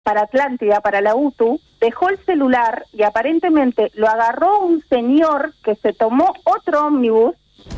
para Atlántida, para la UTU, dejó el celular y aparentemente lo agarró un señor que se tomó otro ómnibus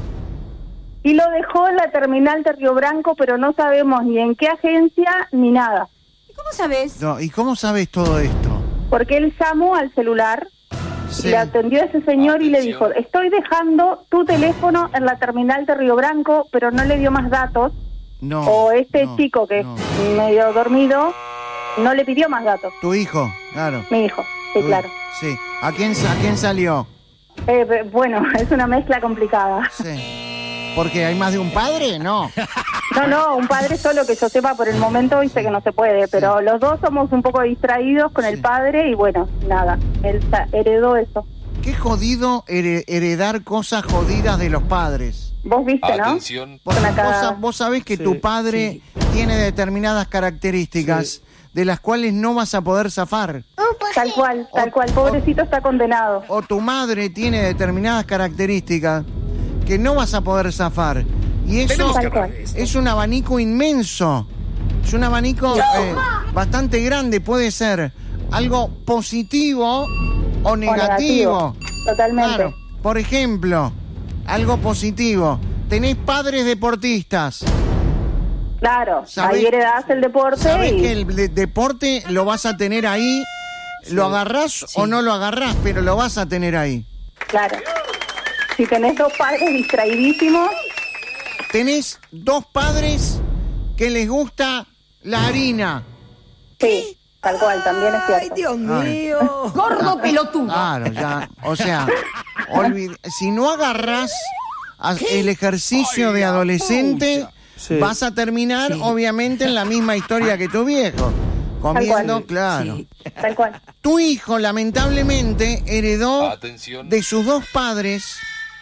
y lo dejó en la terminal de Río Branco, pero no sabemos ni en qué agencia ni nada. ¿Y cómo sabes? No, ¿y cómo sabes todo esto? Porque él llamó al celular y le atendió a ese señor y le dijo, estoy dejando tu teléfono en la terminal de Río Branco, pero no le dio más datos. No. O chico que es medio dormido, no le pidió más datos. ¿Tu hijo? Claro. Mi hijo, sí, claro. Sí. ¿A quién salió? Bueno, es una mezcla complicada. Sí. ¿Porque hay más de un padre? No. No, un padre solo que yo sepa por el momento, viste que no se puede, pero los dos somos un poco distraídos con el padre y bueno, nada, él heredó eso. Qué jodido heredar cosas jodidas de los padres. Vos viste, ¿no? Atención. Vos sabés que tu padre tiene determinadas características de las cuales no vas a poder zafar. Tal cual, pobrecito está condenado. O tu madre tiene determinadas características que no vas a poder zafar. Y eso es un abanico inmenso. Es un abanico bastante grande. Puede ser algo positivo o negativo. Totalmente. Claro. Por ejemplo, algo positivo. Tenés padres deportistas. Claro, ahí heredás el deporte. Sabés que el deporte lo vas a tener ahí. Lo agarrás o no lo agarrás, pero lo vas a tener ahí. Claro. Si tenés dos padres distraidísimos. Tenés dos padres que les gusta la harina. Sí, tal cual, también es cierto. ¡Ay, Dios mío! ¡Gordo pelotudo! Claro, ya, o sea, si no agarrás el ejercicio de adolescente, vas a terminar, obviamente, en la misma historia que tu viejo. Comiendo, claro. Sí. Tal cual. Tu hijo, lamentablemente, heredó de sus dos padres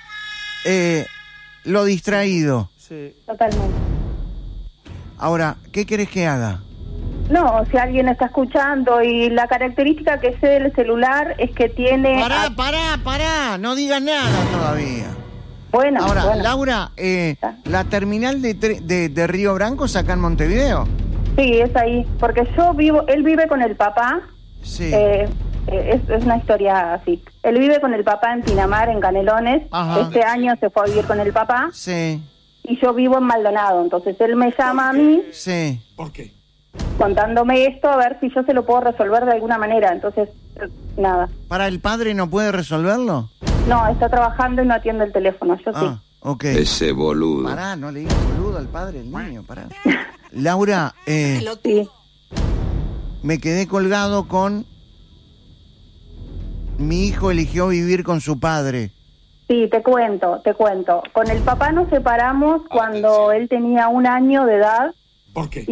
lo distraído. Sí. Totalmente. Ahora, ¿qué querés que haga? No, si alguien está escuchando y la característica que sé del celular es que tiene... Pará, no digas nada todavía. Bueno, ahora, Laura, ¿la terminal de Río Branco es acá en Montevideo? Sí, es ahí, porque él vive con el papá. Sí. Es una historia así. Él vive con el papá en Pinamar, en Canelones. Ajá. Este año se fue a vivir con el papá. Sí. Y yo vivo en Maldonado, entonces él me llama a mí. Sí. ¿Por qué? Contándome esto, a ver si yo se lo puedo resolver de alguna manera. Entonces, nada. ¿Para el padre no puede resolverlo? No, está trabajando y no atiende el teléfono, yo sí. Ok. Ese boludo. Pará, no le digas boludo al padre del niño, pará. Laura, Sí. me quedé colgado con... Mi hijo eligió vivir con su padre. Sí, te cuento. Con el papá nos separamos cuando él tenía 1 año de edad. ¿Por qué?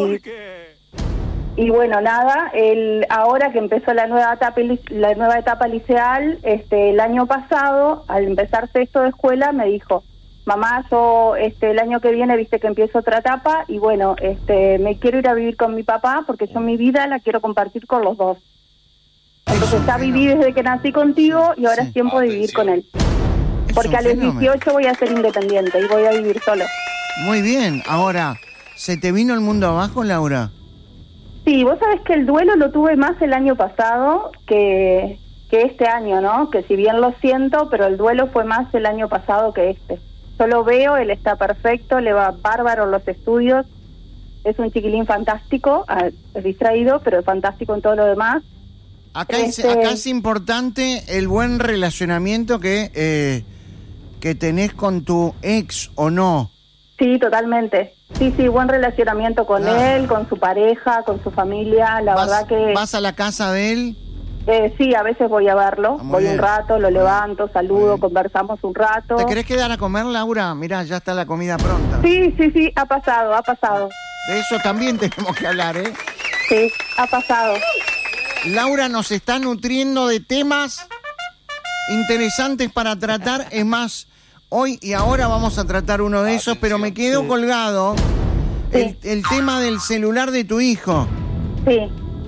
Y bueno, nada, él ahora que empezó la nueva etapa liceal, el año pasado, al empezar sexto de escuela, me dijo, mamá, yo el año que viene, viste que empiezo otra etapa, y bueno, me quiero ir a vivir con mi papá, porque yo mi vida la quiero compartir con los dos. Entonces ya viví desde que nací contigo y ahora es tiempo de vivir con él. Porque a los 18 voy a ser independiente y voy a vivir solo. Muy bien, ahora, ¿se te vino el mundo abajo, Laura? Sí, vos sabés que el duelo lo tuve más el año pasado que este año, ¿no? Que si bien lo siento, pero el duelo fue más el año pasado que este. Yo lo veo, él está perfecto, le va bárbaro en los estudios, es un chiquilín fantástico, es distraído, pero fantástico en todo lo demás. Acá es importante el buen relacionamiento que tenés con tu ex, ¿o no? Sí, totalmente. Sí, buen relacionamiento con él, con su pareja, con su familia, la verdad que... ¿Vas a la casa de él? Sí, a veces voy a verlo, voy bien. Un rato, lo levanto, saludo, conversamos un rato. ¿Te querés quedar a comer, Laura? Mirá, ya está la comida pronta. Sí, ha pasado. De eso también tenemos que hablar, ¿eh? Sí, ha pasado. Laura nos está nutriendo de temas interesantes para tratar. Es más, hoy y ahora vamos a tratar uno de esos, pero me quedo colgado el tema del celular de tu hijo. Sí.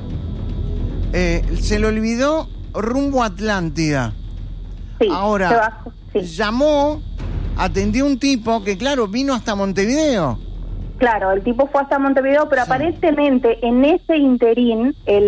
Se le olvidó rumbo a Atlántida. Sí. Ahora, llamó, atendió un tipo que, claro, vino hasta Montevideo. Claro, el tipo fue hasta Montevideo, pero aparentemente en ese interín,